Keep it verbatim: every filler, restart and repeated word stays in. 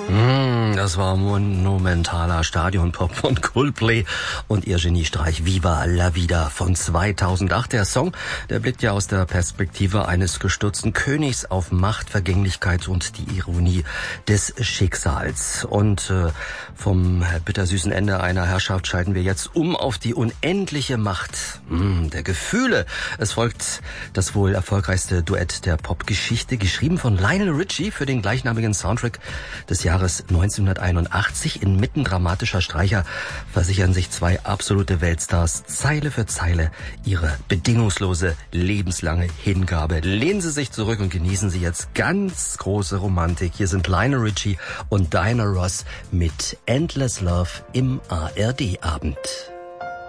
Mm, das war monumentaler Stadionpop von Coldplay und ihr Geniestreich Viva la Vida von zweitausendacht. Der Song, der blickt ja aus der Perspektive eines gestürzten Königs auf Macht, Vergänglichkeit und die Ironie des Schicksals. Und äh, vom bittersüßen Ende einer Herrschaft schalten wir jetzt um auf die unendliche Macht mm, der Gefühle. Es folgt das wohl erfolgreichste Duett der Popgeschichte, geschrieben von Lionel Richie für den gleichnamigen Soundtrack des Jahres neunzehnhunderteinundachtzig. Inmitten dramatischer Streicher versichern sich zwei absolute Weltstars Zeile für Zeile ihre bedingungslose, lebenslange Hingabe. Lehnen Sie sich zurück und genießen Sie jetzt ganz große Romantik. Hier sind Lionel Richie und Diana Ross mit Endless Love im A R D-Abend.